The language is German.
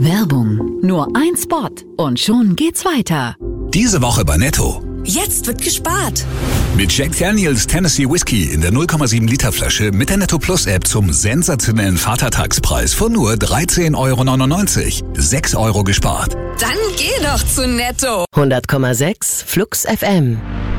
Werbung. Nur ein Spot und schon geht's weiter. Diese Woche bei Netto. Jetzt wird gespart. Mit Jack Daniel's Tennessee Whiskey in der 0,7 Liter Flasche mit der Netto Plus App zum sensationellen Vatertagspreis von nur 13,99 €. 6 € gespart. Dann geh doch zu Netto. 100,6 Flux FM.